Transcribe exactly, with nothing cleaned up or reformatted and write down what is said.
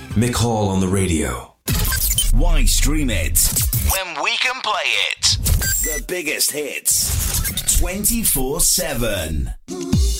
Mick Hall on the radio. Why stream it when we can play it? The biggest hits twenty-four seven.